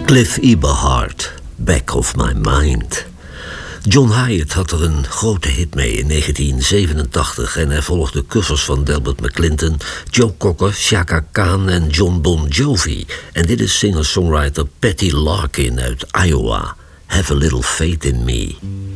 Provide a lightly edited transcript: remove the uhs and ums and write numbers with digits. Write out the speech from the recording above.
Cliff Eberhard, Back of My Mind. John Hyatt had er een grote hit mee in 1987... en er volgden covers van Delbert McClinton, Joe Cocker, Chaka Khan en John Bon Jovi. En dit is singer-songwriter Patty Larkin uit Iowa. Have a Little Faith in Me.